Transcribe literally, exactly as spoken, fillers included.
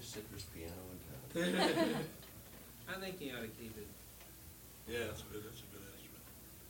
prettiest citrus piano in town. I think you ought to keep it. Yeah, that's a good, that's a good answer.